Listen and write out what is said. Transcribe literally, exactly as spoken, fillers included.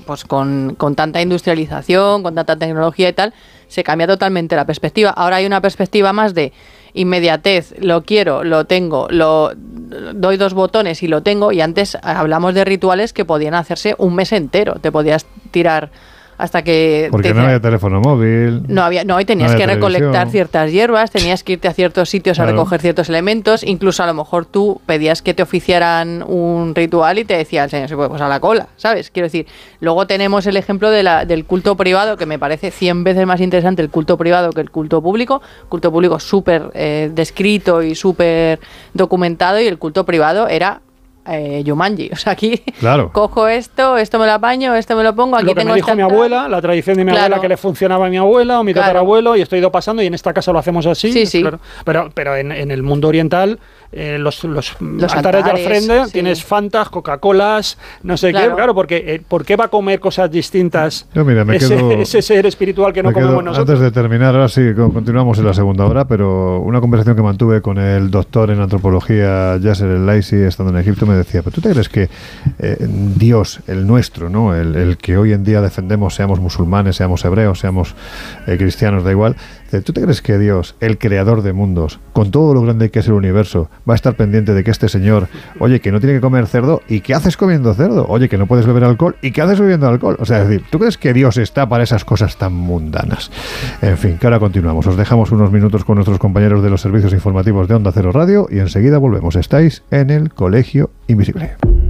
pues con, con tanta industrialización, con tanta tecnología y tal, se cambia totalmente la perspectiva. Ahora hay una perspectiva más de inmediatez, lo quiero, lo tengo, lo doy dos botones y lo tengo, y antes hablamos de rituales que podían hacerse un mes entero, te podías tirar hasta que... Porque te, no había teléfono móvil. No había, no, y tenías no que televisión. recolectar ciertas hierbas, tenías que irte a ciertos sitios claro. a recoger ciertos elementos, incluso a lo mejor tú pedías que te oficiaran un ritual y te decía el señor, se puede pues a la cola, ¿sabes? Quiero decir, luego tenemos el ejemplo de la, del culto privado, que me parece cien veces más interesante el culto privado que el culto público, culto público súper eh, descrito y súper documentado, y el culto privado era... Eh, Jumanji, o sea, aquí claro. cojo esto, esto me lo apaño, esto me lo pongo, aquí lo que tengo me dijo esta... mi abuela, la tradición de mi claro. abuela que le funcionaba a mi abuela o mi claro. tatarabuelo, y esto ha ido pasando, y en esta casa lo hacemos así. Sí, sí. Claro. Pero, pero en, en el mundo oriental, eh, los, los, los altares, altares de ofrenda, sí. tienes Fantas, Coca-Colas, no sé claro. qué, claro, porque eh, ¿por qué va a comer cosas distintas Yo, mira, me ese, quedo, ese ser espiritual que no comemos quedo, nosotros? Antes de terminar, ahora sí, continuamos en la segunda hora, pero una conversación que mantuve con el doctor en antropología Yasser El-Laisi, estando en Egipto, me decía, ¿pero tú te crees que eh, Dios, el nuestro, ¿no? El, el que hoy en día defendemos, seamos musulmanes, seamos hebreos, seamos eh, cristianos, da igual, ¿tú te crees que Dios, el creador de mundos, con todo lo grande que es el universo, va a estar pendiente de que este señor, oye, que no tiene que comer cerdo, ¿y qué haces comiendo cerdo? Oye, que no puedes beber alcohol, ¿y qué haces bebiendo alcohol? O sea, es decir, ¿tú crees que Dios está para esas cosas tan mundanas? En fin, que ahora continuamos. Os dejamos unos minutos con nuestros compañeros de los servicios informativos de Onda Cero Radio y enseguida volvemos. Estáis en el Colegio Invisible.